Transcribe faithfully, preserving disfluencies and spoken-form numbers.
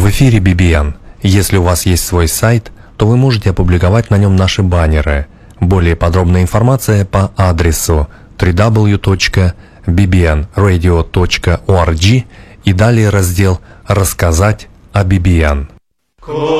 В эфире би би эн. Если у вас есть свой сайт, то вы можете опубликовать на нем наши баннеры. Более подробная информация по адресу дабл ю дабл ю дабл ю точка би би эн радио точка орг и далее раздел «Рассказать о би би эн».